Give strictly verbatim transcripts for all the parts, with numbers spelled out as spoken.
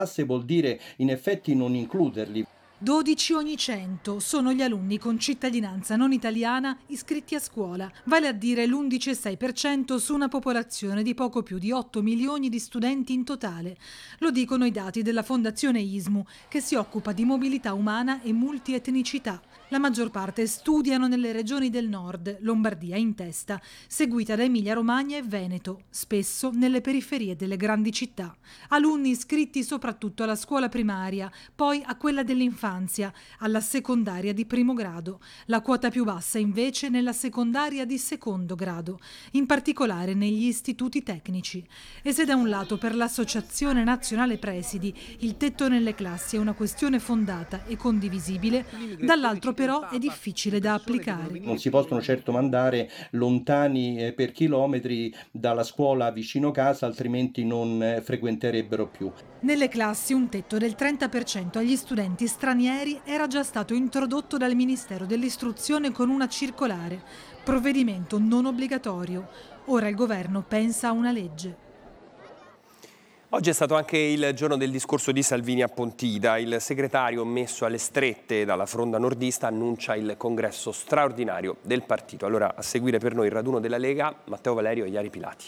classe vuol dire in effetti non includerli. dodici ogni cento sono gli alunni con cittadinanza non italiana iscritti a scuola, vale a dire l'undici virgola sei per cento su una popolazione di poco più di otto milioni di studenti in totale. Lo dicono i dati della Fondazione I S M U, che si occupa di mobilità umana e multietnicità. La maggior parte studiano nelle regioni del nord, Lombardia in testa, seguita da Emilia-Romagna e Veneto, spesso nelle periferie delle grandi città. Alunni iscritti soprattutto alla scuola primaria, poi a quella dell'infanzia, alla secondaria di primo grado. La quota più bassa invece nella secondaria di secondo grado, in particolare negli istituti tecnici. E se da un lato per l'Associazione Nazionale Presidi il tetto nelle classi è una questione fondata e condivisibile, dall'altro però è difficile da applicare. Non si possono certo mandare lontani eh, per chilometri dalla scuola vicino casa, altrimenti non eh, frequenterebbero più. Nelle classi un tetto del trenta per cento agli studenti stranieri era già stato introdotto dal Ministero dell'Istruzione con una circolare, provvedimento non obbligatorio. Ora il governo pensa a una legge. Oggi è stato anche il giorno del discorso di Salvini a Pontida. Il segretario messo alle strette dalla fronda nordista annuncia il congresso straordinario del partito. Allora a seguire per noi il raduno della Lega, Matteo Valerio e Iari Pilati.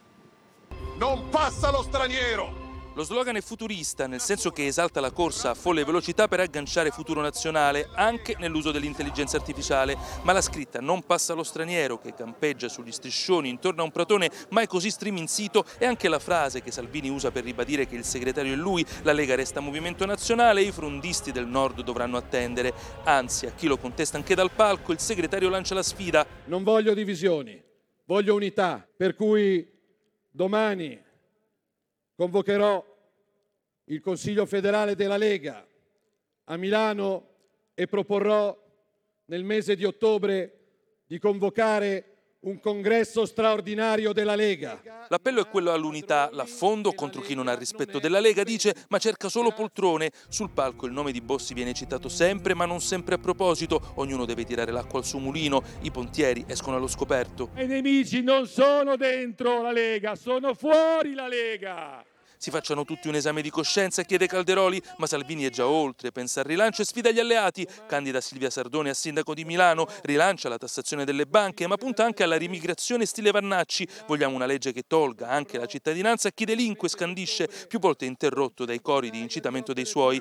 Non passa lo straniero! Lo slogan è futurista, nel senso che esalta la corsa a folle velocità per agganciare futuro nazionale anche nell'uso dell'intelligenza artificiale, ma la scritta "non passa lo straniero", che campeggia sugli striscioni intorno a un pratone mai così striminzito, è anche la frase che Salvini usa per ribadire che il segretario è lui, la Lega resta movimento nazionale e i frondisti del nord dovranno attendere. Anzi, a chi lo contesta anche dal palco, il segretario lancia la sfida. Non voglio divisioni, voglio unità, per cui domani convocherò il Consiglio federale della Lega a Milano e proporrò nel mese di ottobre di convocare un congresso straordinario della Lega. L'appello è quello all'unità, l'affondo contro chi non ha rispetto della Lega, dice, ma cerca solo poltrone. Sul palco il nome di Bossi viene citato sempre, ma non sempre a proposito. Ognuno deve tirare l'acqua al suo mulino, i pontieri escono allo scoperto. I nemici non sono dentro la Lega, sono fuori la Lega. Si facciano tutti un esame di coscienza, chiede Calderoli, ma Salvini è già oltre, pensa al rilancio e sfida gli alleati. Candida Silvia Sardone a sindaco di Milano, rilancia la tassazione delle banche, ma punta anche alla rimigrazione stile Vannacci. Vogliamo una legge che tolga anche la cittadinanza a chi delinque, scandisce, più volte interrotto dai cori di incitamento dei suoi.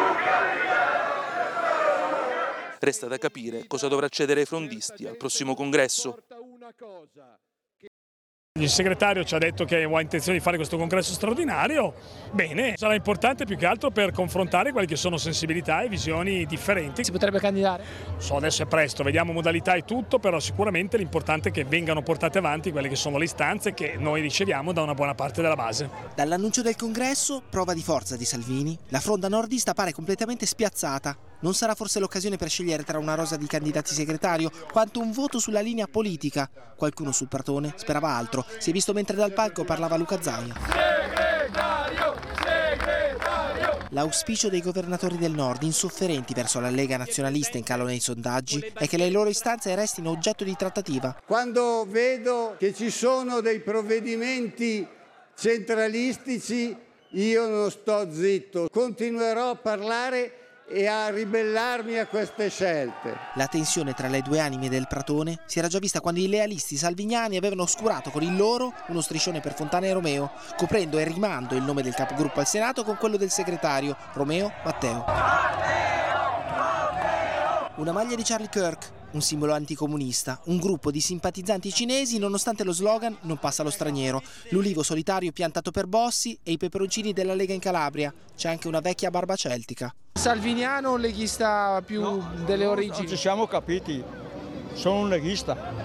Resta da capire cosa dovrà cedere ai frondisti al prossimo congresso. Il segretario ci ha detto che ha intenzione di fare questo congresso straordinario, bene, sarà importante più che altro per confrontare quelle che sono sensibilità e visioni differenti. Si potrebbe candidare? So, adesso è presto, vediamo modalità e tutto, però sicuramente l'importante è che vengano portate avanti quelle che sono le istanze che noi riceviamo da una buona parte della base. Dall'annuncio del congresso, prova di forza di Salvini, la fronda nordista pare completamente spiazzata. Non sarà forse l'occasione per scegliere tra una rosa di candidati segretario quanto un voto sulla linea politica. Qualcuno sul pratone sperava altro. Si è visto mentre dal palco parlava Luca Zaia. Segretario! Segretario! L'auspicio dei governatori del nord, insofferenti verso la Lega nazionalista in calo nei sondaggi, è che le loro istanze restino oggetto di trattativa. Quando vedo che ci sono dei provvedimenti centralistici, io non sto zitto, continuerò a parlare e a ribellarmi a queste scelte. La tensione tra le due anime del pratone si era già vista quando i lealisti salviniani avevano oscurato con il loro uno striscione per Fontana e Romeo, coprendo e rimando il nome del capogruppo al Senato con quello del segretario, Romeo Matteo. Una maglia di Charlie Kirk, un simbolo anticomunista, un gruppo di simpatizzanti cinesi nonostante lo slogan "non passa lo straniero", l'ulivo solitario piantato per Bossi e i peperoncini della Lega in Calabria. C'è anche una vecchia barba celtica. Salviniano o leghista più no, delle origini? Non ci siamo capiti, sono un leghista.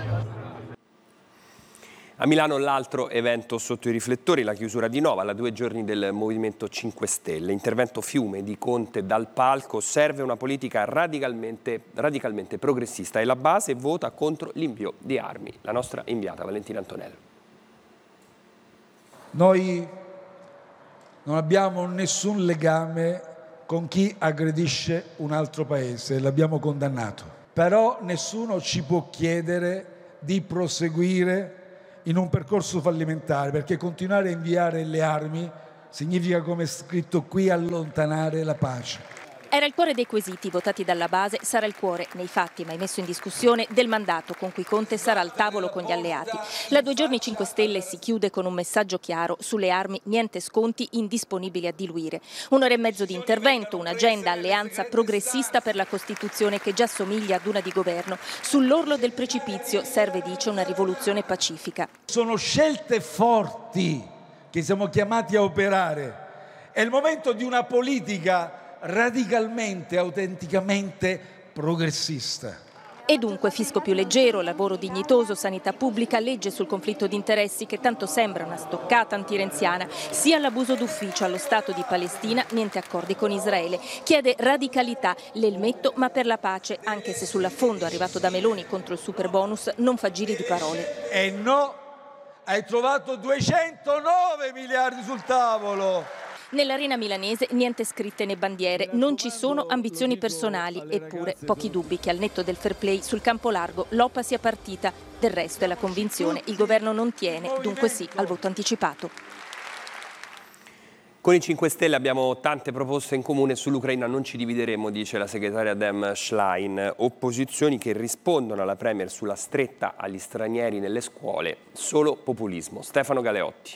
A Milano l'altro evento sotto i riflettori, la chiusura di Nova, la due giorni del Movimento cinque Stelle. Intervento fiume di Conte dal palco, serve una politica radicalmente, radicalmente progressista e la base vota contro l'invio di armi. La nostra inviata Valentina Antonello. Noi non abbiamo nessun legame con chi aggredisce un altro paese, l'abbiamo condannato. Però nessuno ci può chiedere di proseguire in un percorso fallimentare, perché continuare a inviare le armi significa, come è scritto qui, allontanare la pace. Era il cuore dei quesiti votati dalla base, sarà il cuore, nei fatti mai messo in discussione, del mandato con cui Conte sarà al tavolo con gli alleati. La due giorni cinque Stelle si chiude con un messaggio chiaro: sulle armi niente sconti, indisponibili a diluire. Un'ora e mezzo di intervento, un'agenda alleanza progressista per la Costituzione che già somiglia ad una di governo. Sull'orlo del precipizio serve, dice, una rivoluzione pacifica. Sono scelte forti che siamo chiamati a operare. È il momento di una politica radicalmente, autenticamente progressista. E dunque fisco più leggero, lavoro dignitoso, sanità pubblica, legge sul conflitto di interessi che tanto sembra una stoccata antirenziana. Sia l'abuso d'ufficio allo Stato di Palestina, niente accordi con Israele. Chiede radicalità, l'elmetto ma per la pace, anche se sull'affondo arrivato da Meloni contro il super bonus non fa giri di parole. E no, hai trovato duecentonove miliardi sul tavolo. Nell'arena milanese niente scritte né bandiere, non ci sono ambizioni personali, eppure pochi dubbi che al netto del fair play sul campo largo l'O P A sia partita. Del resto è la convinzione, il governo non tiene, dunque sì al voto anticipato. Con i cinque Stelle abbiamo tante proposte in comune, sull'Ucraina non ci divideremo, dice la segretaria Dem Schlein. Opposizioni che rispondono alla Premier sulla stretta agli stranieri nelle scuole, solo populismo. Stefano Galeotti.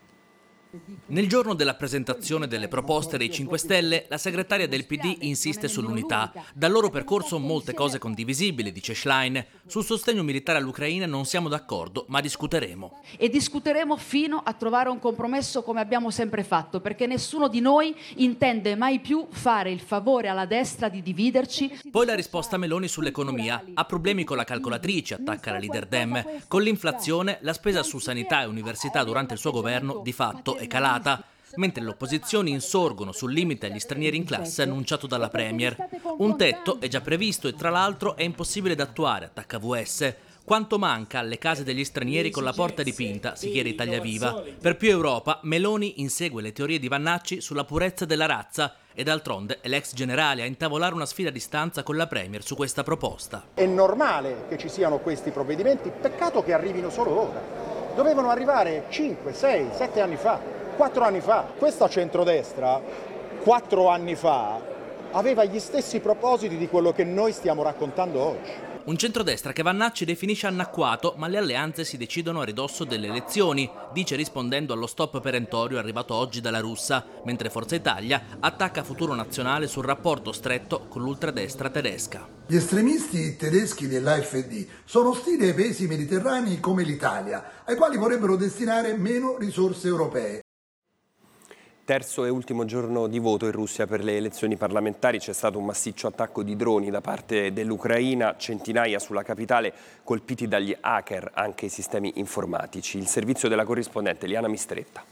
Nel giorno della presentazione delle proposte dei cinque Stelle, la segretaria del P D insiste sull'unità. Dal loro percorso molte cose condivisibili, dice Schlein. Sul sostegno militare all'Ucraina non siamo d'accordo, ma discuteremo. E discuteremo fino a trovare un compromesso come abbiamo sempre fatto, perché nessuno di noi intende mai più fare il favore alla destra di dividerci. Poi la risposta Meloni sull'economia. Ha problemi con la calcolatrice, attacca la leader Dem. Con l'inflazione, la spesa su sanità e università durante il suo governo di fatto è calata, mentre le opposizioni insorgono sul limite agli stranieri in classe annunciato dalla Premier. Un tetto è già previsto e tra l'altro è impossibile da attuare, attacca V S. Quanto manca alle case degli stranieri con la porta dipinta, si chiede Italia Viva. Per più Europa, Meloni insegue le teorie di Vannacci sulla purezza della razza e d'altronde è l'ex generale a intavolare una sfida a distanza con la Premier su questa proposta. È normale che ci siano questi provvedimenti, peccato che arrivino solo ora. Dovevano arrivare cinque, sei, sette anni fa, quattro anni fa. Questa centrodestra, quattro anni fa, aveva gli stessi propositi di quello che noi stiamo raccontando oggi. Un centrodestra che Vannacci definisce anacquato, ma le alleanze si decidono a ridosso delle elezioni, dice rispondendo allo stop perentorio arrivato oggi dalla Russa, mentre Forza Italia attacca Futuro Nazionale sul rapporto stretto con l'ultradestra tedesca. Gli estremisti tedeschi dell'A F D sono ostili ai paesi mediterranei come l'Italia, ai quali vorrebbero destinare meno risorse europee. Terzo e ultimo giorno di voto in Russia per le elezioni parlamentari. C'è stato un massiccio attacco di droni da parte dell'Ucraina, centinaia sulla capitale, colpiti dagli hacker anche i sistemi informatici. Il servizio della corrispondente Liana Mistretta.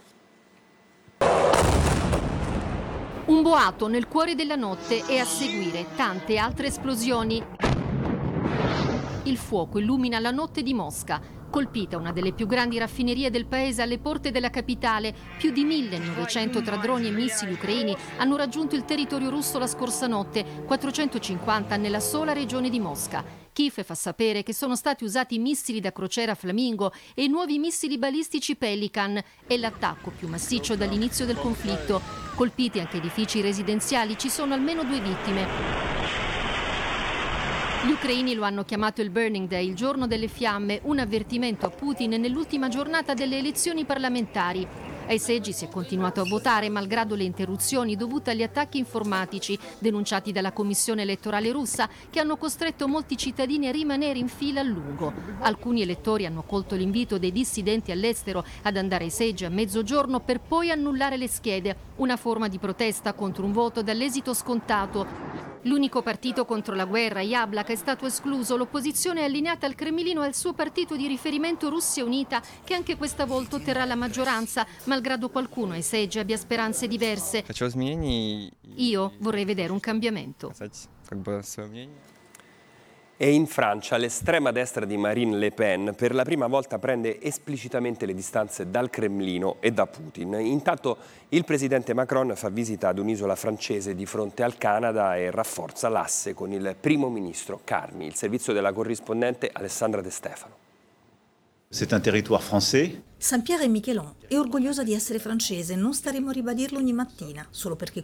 Un boato nel cuore della notte e a seguire tante altre esplosioni. Il fuoco illumina la notte di Mosca. Colpita una delle più grandi raffinerie del paese alle porte della capitale, più di millenovecento tra droni e missili ucraini hanno raggiunto il territorio russo la scorsa notte, quattrocentocinquanta nella sola regione di Mosca. Kiev fa sapere che sono stati usati missili da crociera Flamingo e i nuovi missili balistici Pelican. È l'attacco più massiccio dall'inizio del conflitto. Colpiti anche edifici residenziali, ci sono almeno due vittime. Gli ucraini lo hanno chiamato il Burning Day, il giorno delle fiamme, un avvertimento a Putin nell'ultima giornata delle elezioni parlamentari. Ai seggi si è continuato a votare malgrado le interruzioni dovute agli attacchi informatici denunciati dalla Commissione elettorale russa che hanno costretto molti cittadini a rimanere in fila a lungo. Alcuni elettori hanno colto l'invito dei dissidenti all'estero ad andare ai seggi a mezzogiorno per poi annullare le schede, una forma di protesta contro un voto dall'esito scontato. L'unico partito contro la guerra, Yablak, è stato escluso. L'opposizione è allineata al Cremlino e al suo partito di riferimento Russia Unita, che anche questa volta otterrà la maggioranza, malgrado qualcuno ai seggi abbia speranze diverse. Io vorrei vedere un cambiamento. E in Francia l'estrema destra di Marine Le Pen per la prima volta prende esplicitamente le distanze dal Cremlino e da Putin. Intanto il presidente Macron fa visita ad un'isola francese di fronte al Canada e rafforza l'asse con il primo ministro Carmi. Il servizio della corrispondente Alessandra De Stefano. C'est un territoire français. Saint-Pierre et Miquelon è orgogliosa di essere francese, non staremo a ribadirlo ogni mattina, solo perché